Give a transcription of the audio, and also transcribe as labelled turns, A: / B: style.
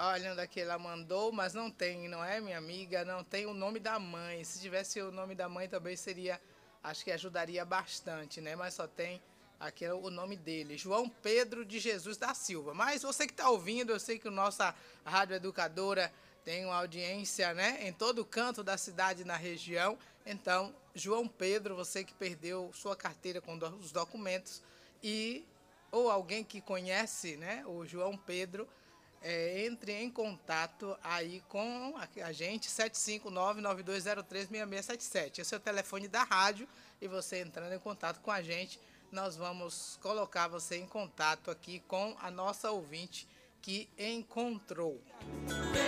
A: Olha, daqui ela mandou, mas não tem, não é, minha amiga? Não tem o nome da mãe. Se tivesse o nome da mãe também seria, acho que ajudaria bastante, né? Mas só tem aqui o nome dele, João Pedro de Jesus da Silva. Mas você que está ouvindo, eu sei que a nossa Rádio Educadora tem uma audiência, né, em todo canto da cidade e na região. Então, João Pedro, você que perdeu sua carteira com os documentos e ou alguém que conhece, né, o João Pedro, entre em contato aí com a gente, 759-9203-6677. Esse é o telefone da rádio e você entrando em contato com a gente, nós vamos colocar você em contato aqui com a nossa ouvinte que encontrou.